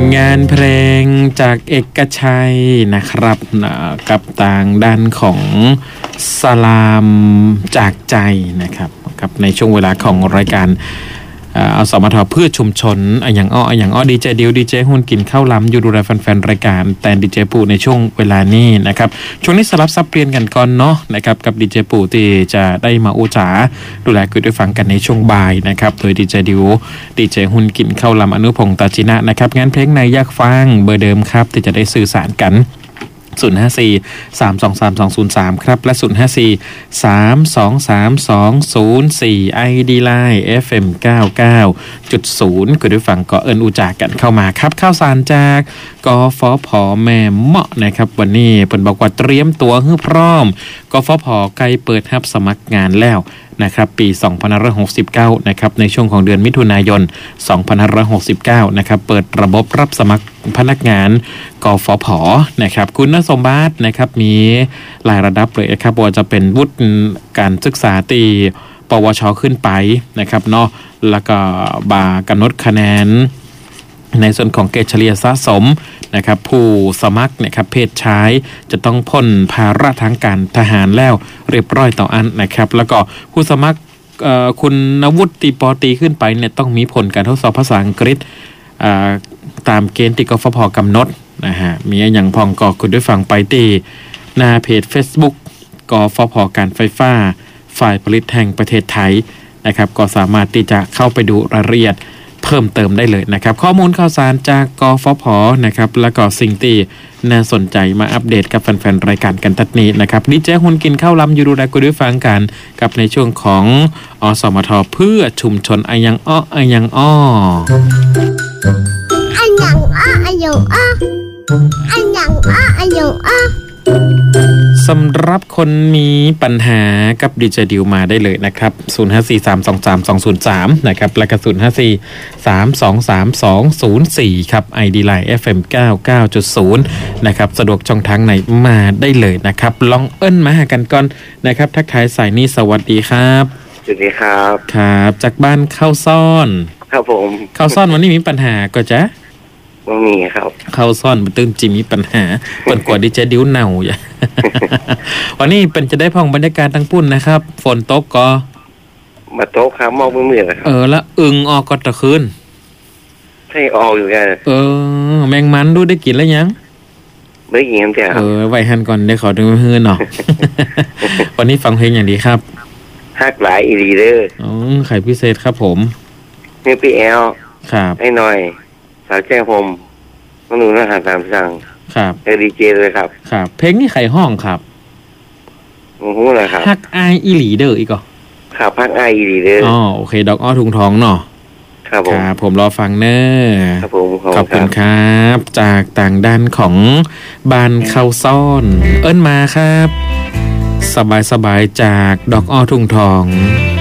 งานเพลงจากเอกชัยนะครับกับต่างด้านของสลามจากใจนะครับกับในช่วงเวลาของรายการเอาสมทเพื่อชุมชนอย่างอ้อดีเจดิวดีเจหุ่นกินข้าวล้ำอยู่ดูแลแฟนๆรายการแต่ดีเจปู่ในช่วงเวลานี้นะครับช่วงนี้สลับซับเปลี่ยนกันก่อนเนาะนะครับกับดีเจปู่ที่จะได้มาอุจาดูแลคุยด้วยฟังกันในช่วงบ่ายนะครับโดยดีเจดิวดีเจหุ่นกินข้าวล้ำอนุพงษ์ตาจินะนะครับงานเพลงในอยากฟังเบอร์เดิมครับที่จะได้สื่อสารกัน054-323-203ครับและ054-323-204 ID Line FM 99.0 ก็ได้ฟังก็เอิ้นอุจากันเข้ามาครับข่าวสารจากกฟผ.แม่เมาะนะครับวันนี้เพิ่นบอกว่าเตรียมตัวให้พร้อมกฟผ.ใกล้เปิดรับสมัครงานแล้วนะครับปี2569นะครับในช่วงของเดือนมิถุนายน2569นะครับเปิดระบบรับสมัครพนักงานกฟผ.นะครับคุณสมบัตินะครับมีหลายระดับเลยครับว่าจะเป็นวุฒิการศึกษาตีปวช.ขึ้นไปนะครับเนาะแล้วก็กำหนดคะแนนในส่วนของเกรดเฉลี่ยสะสมนะครับผู้สมัครนะครับเพศชายจะต้องพ้นภาระทางการทหารแล้วเรียบร้อยต่ออันนะครับแล้วก็ผู้สมัครคุณวุฒิป.ตรีขึ้นไปเนี่ยต้องมีผลการทดสอบภาษาอังกฤษตามเกณฑ์ที่กฟผ.กำหนดนะฮะมีอย่างพองก็คุณได้ฟังไปที่หน้าเพจ Facebook กฟผ.การไฟฟ้าฝ่ายผลิตแห่งประเทศไทยนะครับก็สามารถที่จะเข้าไปดูรายละเอียดเพิ่มเติมได้เลยนะครับข้อมูลข่าวสารจากกฟผ.นะครับแล้วก็สิ่งที่น่าสนใจมาอัปเดตกับแฟนๆรายการกันทัดนี้นะครับดีเจหุ่นกินข้าวล้ำอยู่ดูแลกูด้วยฟังกันกับในช่วงของอสมทเพื่อชุมชนอันยังอ้ออันยังอ้ออันยังอ้ออันยังอ้ออันยังอ้ออันยังอ้อสำหรับคนมีปัญหากับดีเจดิวมาได้เลยนะครับ054-323-203นะครับและก็054-323-204ครับ ID Line FM 99.0นะครับสะดวกช่องทางไหนมาได้เลยนะครับลองเอิ้นมาหากันก่อนนะครับทักทายสายนี้สวัสดีครับสวัสดีครับครับจากบ้านข้าวซ่อนครับผมข้าวซ่อนวันนี้มีปัญหาก็จะไม่มีครับเข้าซ่อนมันตื่นจิมีปัญหาเปิดกว่าดีเจดิ้วเน่าอย่า วันนี้เป็นจะได้พ้องบรรยากาศทั้งปุ่นนะครับฝนตกก็มาตกครับมองมืดๆครับแล้วออกก็ตะคืนใช่ออกอยู่กันแมงมันดูได้กินแล้วยังไม่กินครับไว้หันก่อนได้ขอดูมือหน่อย วันนี้ฟังเพลงอย่างดีครับฮักหลายอีลีเดอร์ไข่พิเศษครับผมนี่พี่แอลครับไอ้หน่อยสาวแจ้งผมน้องหนูอาหารตามสั่งครับดีเจเลยครับครับเพลงนี้ใครห้องครับโอ้โหเลยครับฮักอายอีหลีเดอร์อีกอ่ะครับฮักอายอีหลีเดอร์โอเคดอกอ้อถุงทองเนาะครับผมรอฟังเนอะครับผมขอบคุณครับจากต่างด้านของบ้านข้าวซ่อนเอิ้นมาครับสบายจากดอกอ้อถุงทอง